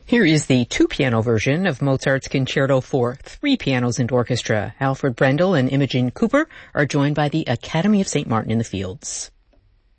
Here is the two-piano version of Mozart's Concerto for three pianos and orchestra. Alfred Brendel and Imogen Cooper are joined by the Academy of St. Martin in the Fields.